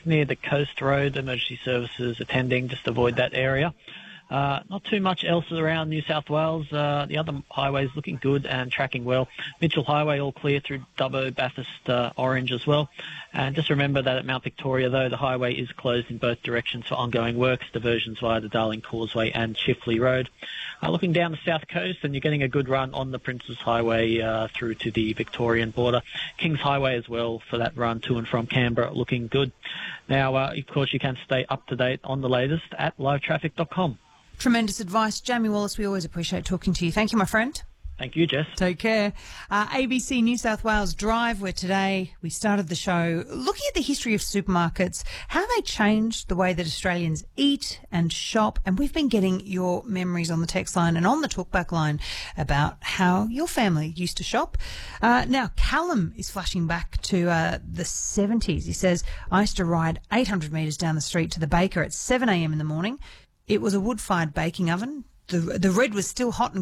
near the Coast Road. Emergency services attending, just avoid that area. Not too much else around New South Wales. The other highways looking good and tracking well. Mitchell Highway all clear through Dubbo, Bathurst, Orange as well. And just remember that at Mount Victoria, though, the highway is closed in both directions for ongoing works, diversions via the Darling Causeway and Chifley Road. Looking down the south coast, and you're getting a good run on the Princes Highway through to the Victorian border. Kings Highway as well for that run to and from Canberra, looking good. Now, of course, you can stay up to date on the latest at livetraffic.com. Tremendous advice. Jamie Wallace, we always appreciate talking to you. Thank you, my friend. Thank you, Jess. Take care. ABC New South Wales Drive, where today we started the show looking at the history of supermarkets, how they changed the way that Australians eat and shop, and we've been getting your memories on the text line and on the talkback line about how your family used to shop. Now, Callum is flashing back to the 70s. He says, I used to ride 800 metres down the street to the baker at 7 a.m. in the morning. It was a wood-fired baking oven. The bread was still hot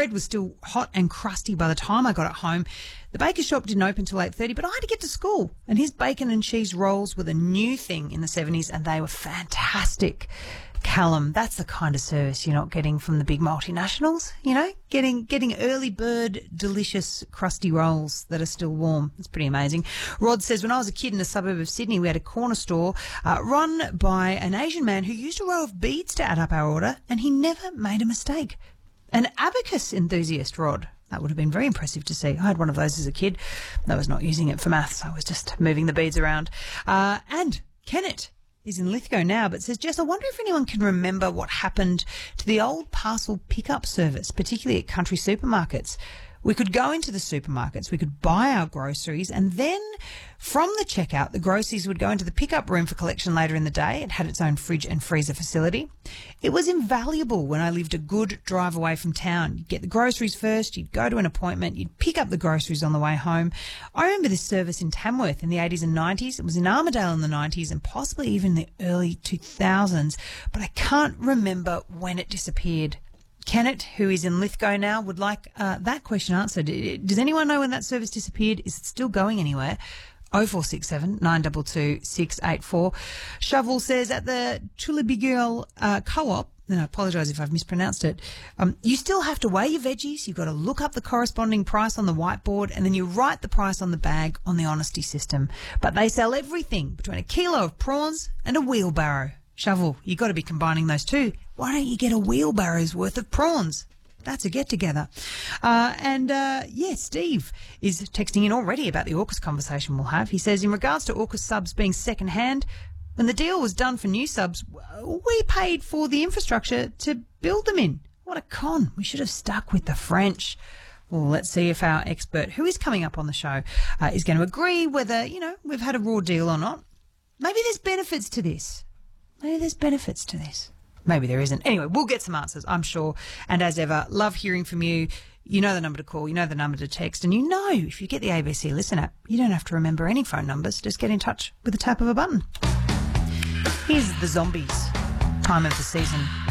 and crusty by the time I got it home. The baker's shop didn't open till 8:30, but I had to get to school. And his bacon and cheese rolls were the new thing in the 70s, and they were fantastic. Callum, that's the kind of service you're not getting from the big multinationals, you know, getting early bird, delicious, crusty rolls that are still warm. It's pretty amazing. Rod says, when I was a kid in a suburb of Sydney, we had a corner store run by an Asian man who used a row of beads to add up our order, and he never made a mistake. An abacus enthusiast, Rod. That would have been very impressive to see. I had one of those as a kid. I was not using it for maths. I was just moving the beads around. And Kenneth is in Lithgow now, but says, Jess, I wonder if anyone can remember what happened to the old parcel pickup service, particularly at country supermarkets. We could go into the supermarkets, we could buy our groceries, and then from the checkout, the groceries would go into the pickup room for collection later in the day. It had its own fridge and freezer facility. It was invaluable when I lived a good drive away from town. You'd get the groceries first, you'd go to an appointment, you'd pick up the groceries on the way home. I remember this service in Tamworth in the 80s and 90s. It was in Armidale in the 90s and possibly even the early 2000s, but I can't remember when it disappeared. Kenneth, who is in Lithgow now, would like that question answered. Does anyone know when that service disappeared? Is it still going anywhere? 0467 922 684. Shovel says, at the Tullibigil Co-op, and I apologise if I've mispronounced it, you still have to weigh your veggies, you've got to look up the corresponding price on the whiteboard, and then you write the price on the bag on the honesty system. But they sell everything between a kilo of prawns and a wheelbarrow. Shovel, you've got to be combining those two. Why don't you get a wheelbarrow's worth of prawns? That's a get-together. Steve is texting in already about the AUKUS conversation we'll have. He says, in regards to AUKUS subs being second-hand, when the deal was done for new subs, we paid for the infrastructure to build them in. What a con. We should have stuck with the French. Well, let's see if our expert, who is coming up on the show, is going to agree whether, we've had a raw deal or not. Maybe there's benefits to this. Maybe there isn't. Anyway, we'll get some answers, I'm sure. And as ever, love hearing from you. You know the number to call, you know the number to text, and if you get the ABC Listen app, you don't have to remember any phone numbers. Just get in touch with the tap of a button. Here's the Zombies, time of the season.